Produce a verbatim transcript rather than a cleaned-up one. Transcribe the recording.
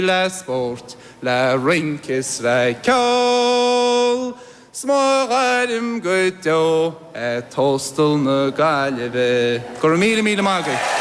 Le sport, le rinkes, le kjol. Smågærum gutt og et hostel nå galve. Går mile, mile mage.